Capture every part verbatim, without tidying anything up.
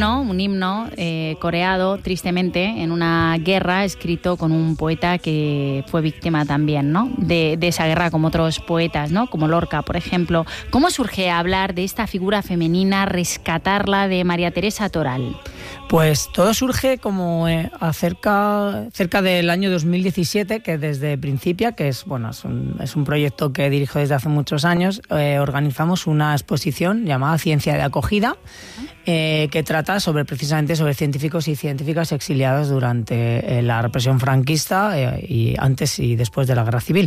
himno, un himno eh, coreado tristemente en una guerra, escrito con un poeta que fue víctima también, ¿no? de, de esa guerra, como otros poetas, ¿no? Como Lorca, por ejemplo. ¿Cómo surge hablar de esta figura femenina, rescatarla, de María Teresa Toral? Pues todo surge como eh, acerca, cerca del año dos mil diecisiete, que desde Principia, que es, bueno, es, un, es un proyecto que dirijo desde hace muchos años, eh, organizamos una exposición llamada Ciencia de Acogida, eh, que trata sobre precisamente sobre científicos y científicas exiliados durante eh, la represión franquista eh, y antes y después de la Guerra Civil.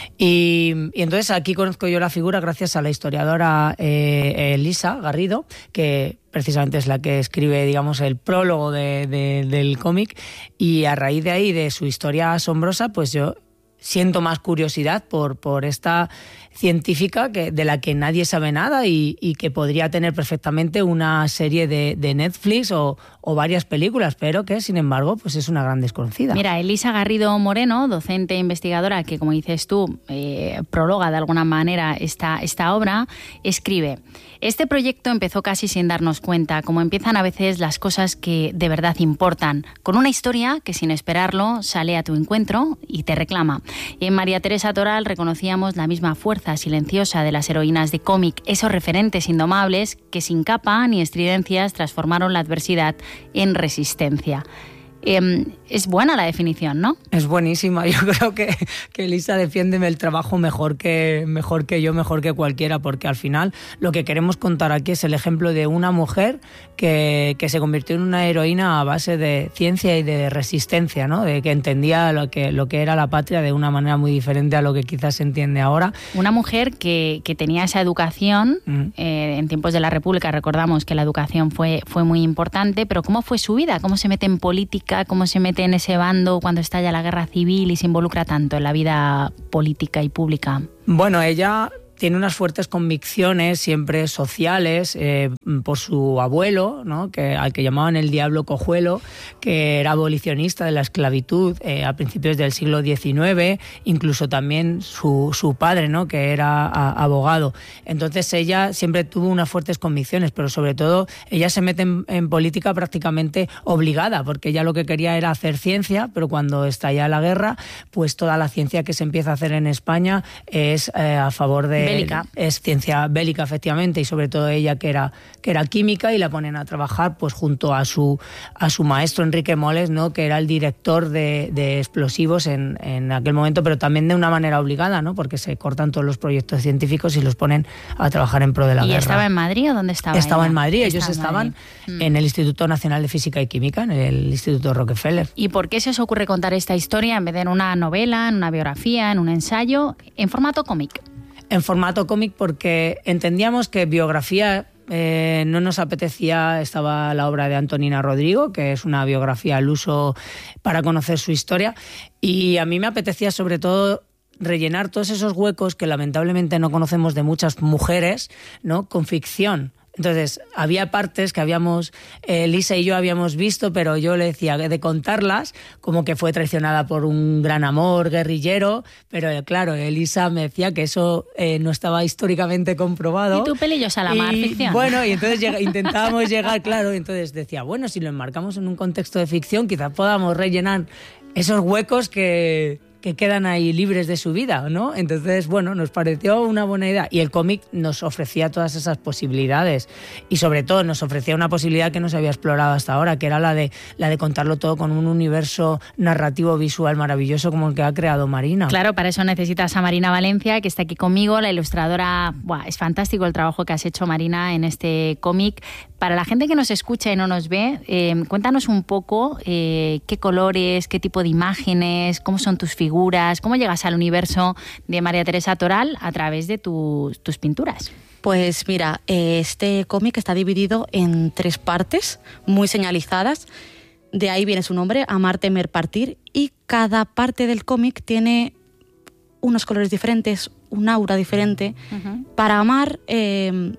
Y, y entonces aquí conozco yo la figura gracias a la historiadora eh, Elisa Garrido, que precisamente es la que escribe, digamos, el prólogo de, de, del cómic, y a raíz de ahí, de su historia asombrosa, pues yo siento más curiosidad por, por esta científica que, de la que nadie sabe nada y, y que podría tener perfectamente una serie de, de Netflix o, o varias películas, pero que, sin embargo, pues es una gran desconocida. Mira, Elisa Garrido Moreno, docente e investigadora que, como dices tú, eh, prologa de alguna manera esta, esta obra, escribe: este proyecto empezó casi sin darnos cuenta, como empiezan a veces las cosas que de verdad importan, con una historia que sin esperarlo sale a tu encuentro y te reclama. Y en María Teresa Toral reconocíamos la misma fuerza silenciosa de las heroínas de cómic, esos referentes indomables que sin capa ni estridencias transformaron la adversidad en resistencia. Eh, es buena la definición, ¿no? Es buenísima. Yo creo que, que Elisa defiende el trabajo mejor que, mejor que yo, mejor que cualquiera, porque al final lo que queremos contar aquí es el ejemplo de una mujer que, que se convirtió en una heroína a base de ciencia y de resistencia, ¿no? De que entendía lo que, lo que era la patria de una manera muy diferente a lo que quizás se entiende ahora. Una mujer que, que tenía esa educación, mm. eh, en tiempos de la República recordamos que la educación fue, fue muy importante, pero ¿cómo fue su vida? ¿Cómo se mete en política? ¿Cómo se mete en ese bando cuando estalla la guerra civil y se involucra tanto en la vida política y pública? Bueno, ella tiene unas fuertes convicciones siempre sociales eh, por su abuelo, ¿no? que, al que llamaban el Diablo Cojuelo, que era abolicionista de la esclavitud eh, a principios del siglo diecinueve, incluso también su, su padre, ¿no? que era a, abogado. Entonces ella siempre tuvo unas fuertes convicciones, pero sobre todo ella se mete en, en política prácticamente obligada, porque ella lo que quería era hacer ciencia, pero cuando estalla la guerra, pues toda la ciencia que se empieza a hacer en España es eh, a favor de... Bélica. Es ciencia bélica, efectivamente, y sobre todo ella que era, que era química, y la ponen a trabajar pues junto a su, a su maestro Enrique Moles, ¿no? que era el director de, de explosivos en, en aquel momento, pero también de una manera obligada, ¿no? porque se cortan todos los proyectos científicos y los ponen a trabajar en pro de la ¿Y guerra. ¿Y estaba en Madrid o dónde estaba? Estaba ella? en Madrid, Estaba ellos en estaban Madrid. en el Instituto Nacional de Física y Química, en el Instituto Rockefeller. ¿Y por qué se os ocurre contar esta historia en vez de en una novela, en una biografía, en un ensayo, en formato cómic? En formato cómic porque entendíamos que biografía eh, no nos apetecía. Estaba la obra de Antonina Rodrigo, que es una biografía al uso para conocer su historia, y a mí me apetecía sobre todo rellenar todos esos huecos que lamentablemente no conocemos de muchas mujeres, ¿no? con ficción. Entonces, había partes que habíamos, eh, Lisa y yo habíamos visto, pero yo le decía de contarlas, como que fue traicionada por un gran amor guerrillero, pero eh, claro, Elisa me decía que eso eh, no estaba históricamente comprobado. Y tú pelillos a la mar, y, ficción. Bueno, y entonces llega, intentábamos llegar, claro, y entonces decía, bueno, si lo enmarcamos en un contexto de ficción, quizás podamos rellenar esos huecos que... que quedan ahí libres de su vida, ¿no? Entonces, bueno, nos pareció una buena idea. Y el cómic nos ofrecía todas esas posibilidades. Y sobre todo nos ofrecía una posibilidad que no se había explorado hasta ahora, que era la de, la de contarlo todo con un universo narrativo visual maravilloso como el que ha creado Marina. Claro, para eso necesitas a Marina Valencia, que está aquí conmigo, la ilustradora. Buah, es fantástico el trabajo que has hecho, Marina, en este cómic. Para la gente que nos escucha y no nos ve, eh, cuéntanos un poco eh, qué colores, qué tipo de imágenes, cómo son tus figuras, cómo llegas al universo de María Teresa Toral a través de tu, tus pinturas. Pues mira, este cómic está dividido en tres partes muy señalizadas. De ahí viene su nombre, Amar, Temer, Partir, y cada parte del cómic tiene unos colores diferentes, un aura diferente. Uh-huh. Para Amar eh,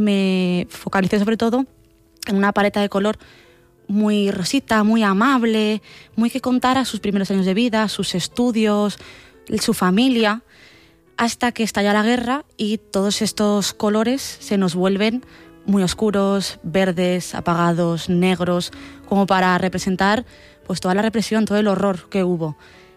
me focalicé sobre todo en una paleta de color muy rosita, muy amable, muy que contara sus primeros años de vida, sus estudios, su familia, hasta que estalla la guerra y todos estos colores se nos vuelven muy oscuros, verdes, apagados, negros, como para representar pues toda la represión, todo el horror que hubo.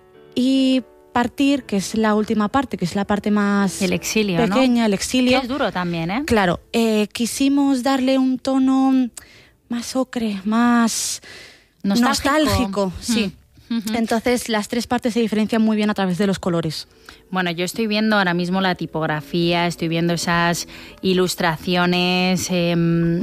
Y Partir, que es la última parte, que es la parte más el exilio, pequeña, ¿no? el exilio. Que es duro también, ¿eh? Claro, eh, quisimos darle un tono más ocre, más nostálgico, nostálgico sí. Mm. Entonces las tres partes se diferencian muy bien a través de los colores. Bueno, yo estoy viendo ahora mismo la tipografía, estoy viendo esas ilustraciones. Eh,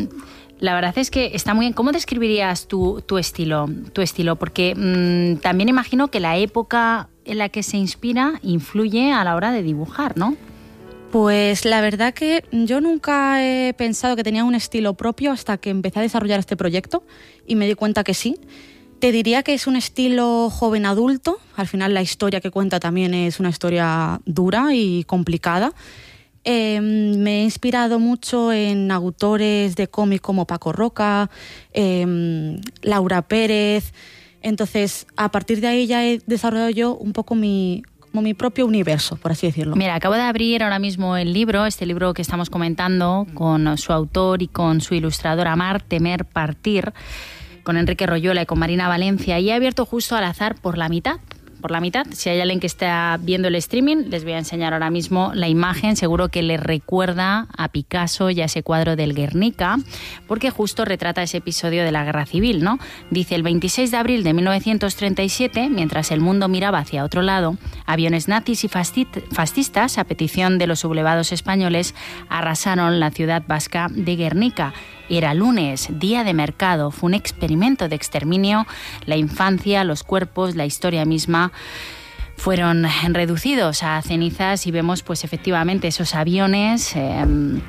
la verdad es que está muy bien. ¿Cómo describirías tu, tu estilo? Tu estilo, porque mmm, también imagino que la época en la que se inspira influye a la hora de dibujar, ¿no? Pues la verdad que yo nunca he pensado que tenía un estilo propio hasta que empecé a desarrollar este proyecto y me di cuenta que sí. Te diría que es un estilo joven adulto. Al final la historia que cuenta también es una historia dura y complicada. Eh, me he inspirado mucho en autores de cómic como Paco Roca, eh, Laura Pérez. Entonces, a partir de ahí ya he desarrollado yo un poco mi, como mi propio universo, por así decirlo. Mira, acabo de abrir ahora mismo el libro, este libro que estamos comentando, con su autor y con su ilustradora Amar, Temer, Partir, con Enrique Royola y con Marina Valencia, y he abierto justo al azar por la mitad. Por la mitad. Si hay alguien que está viendo el streaming, les voy a enseñar ahora mismo la imagen. Seguro que les recuerda a Picasso y a ese cuadro del Guernica, porque justo retrata ese episodio de la Guerra Civil, ¿no? Dice: el veintiséis de abril de mil novecientos treinta y siete, mientras el mundo miraba hacia otro lado, aviones nazis y fascistas, a petición de los sublevados españoles, arrasaron la ciudad vasca de Guernica. Era lunes, día de mercado, fue un experimento de exterminio. La infancia, los cuerpos, la historia misma fueron reducidos a cenizas y vemos pues efectivamente esos aviones eh,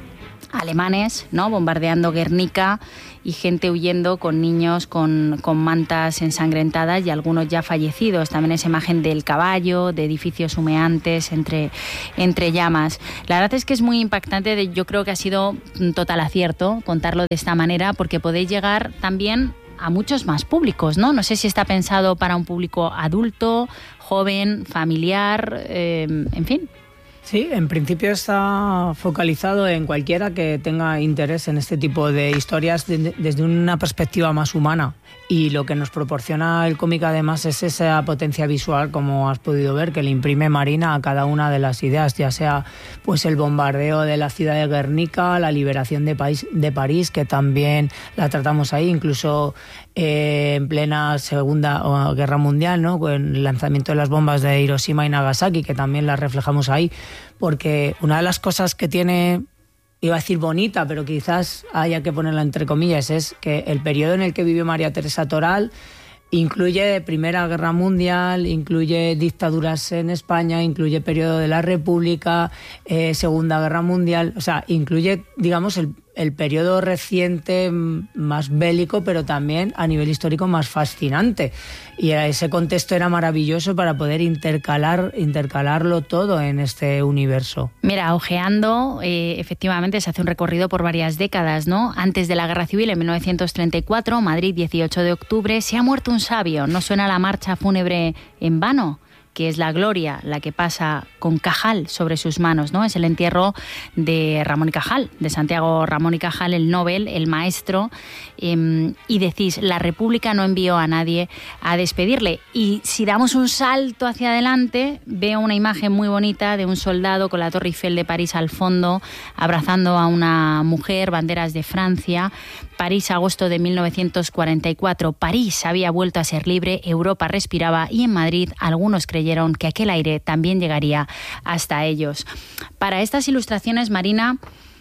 alemanes, ¿no?, bombardeando Guernica y gente huyendo con niños con, con mantas ensangrentadas y algunos ya fallecidos. También esa imagen del caballo, de edificios humeantes entre, entre llamas. La verdad es que es muy impactante. Yo creo que ha sido un total acierto contarlo de esta manera, porque podéis llegar también a muchos más públicos, ¿no? No sé si está pensado para un público adulto, joven, familiar, eh, en fin. Sí, en principio está focalizado en cualquiera que tenga interés en este tipo de historias de, desde una perspectiva más humana. Y lo que nos proporciona el cómic además es esa potencia visual, como has podido ver, que le imprime Marina a cada una de las ideas, ya sea pues el bombardeo de la ciudad de Guernica, la liberación de, París, de París, que también la tratamos ahí, incluso eh, en plena Segunda Guerra Mundial, ¿no?, con el lanzamiento de las bombas de Hiroshima y Nagasaki, que también las reflejamos ahí, porque una de las cosas que tiene, iba a decir bonita, pero quizás haya que ponerla entre comillas, es que el periodo en el que vivió María Teresa Toral incluye Primera Guerra Mundial, incluye dictaduras en España, incluye periodo de la República, eh, Segunda Guerra Mundial, o sea, incluye, digamos, el, el periodo reciente más bélico, pero también a nivel histórico más fascinante. Y ese contexto era maravilloso para poder intercalar, intercalarlo todo en este universo. Mira, ojeando, eh, efectivamente se hace un recorrido por varias décadas, ¿no? Antes de la Guerra Civil, en mil novecientos treinta y cuatro, Madrid, dieciocho de octubre, se ha muerto un sabio. ¿No suena la marcha fúnebre en vano?, que es la gloria la que pasa con Cajal sobre sus manos, ¿no? Es el entierro de Ramón y Cajal, de Santiago Ramón y Cajal, el Nobel, el maestro, eh, y decís, la República no envió a nadie a despedirle. Y si damos un salto hacia adelante, veo una imagen muy bonita de un soldado con la Torre Eiffel de París al fondo, abrazando a una mujer, banderas de Francia. París, agosto de mil novecientos cuarenta y cuatro. París había vuelto a ser libre, Europa respiraba y en Madrid algunos creyeron que aquel aire también llegaría hasta ellos. Para estas ilustraciones, Marina,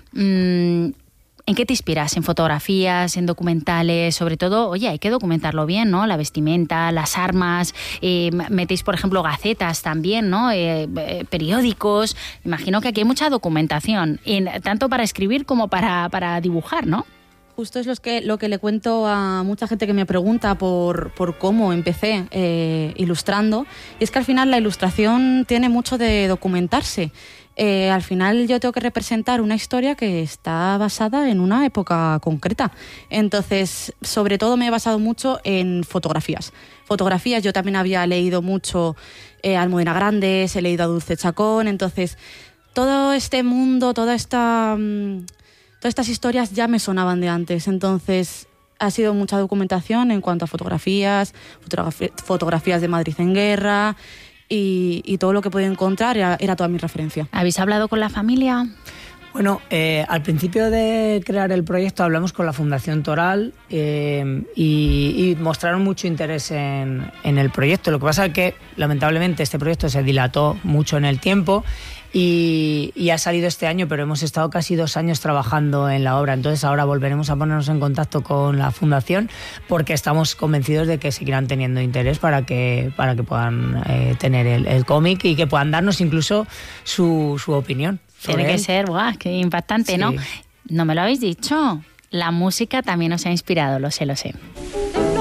mmm, ¿en qué te inspiras? ¿En fotografías, en documentales? Sobre todo, oye, hay que documentarlo bien, ¿no? La vestimenta, las armas, eh, metéis, por ejemplo, gacetas también, ¿no? Eh, eh, periódicos. Imagino que aquí hay mucha documentación, en, tanto para escribir como para, para dibujar, ¿no? Justo es lo que, lo que le cuento a mucha gente que me pregunta por, por cómo empecé eh, ilustrando. Y es que al final la ilustración tiene mucho de documentarse. Eh, al final yo tengo que representar una historia que está basada en una época concreta. Entonces, sobre todo me he basado mucho en fotografías. Fotografías, yo también había leído mucho eh, a Almudena Grandes, he leído a Dulce Chacón. Entonces, todo este mundo, toda esta... Mmm, todas estas historias ya me sonaban de antes, entonces ha sido mucha documentación en cuanto a fotografías, fotografi- fotografías de Madrid en guerra y, y todo lo que podía encontrar era, era toda mi referencia. ¿Habéis hablado con la familia? Bueno, eh, al principio de crear el proyecto hablamos con la Fundación Toral eh, y, y mostraron mucho interés en, en el proyecto. Lo que pasa es que, lamentablemente, este proyecto se dilató mucho en el tiempo y, y ha salido este año, pero hemos estado casi dos años trabajando en la obra. Entonces ahora volveremos a ponernos en contacto con la Fundación porque estamos convencidos de que seguirán teniendo interés para que, para que puedan eh, tener el, el cómic y que puedan darnos incluso su, su opinión. Tiene que ser, guau, qué impactante, sí. ¿No? No me lo habéis dicho. La música también os ha inspirado, lo sé, lo sé.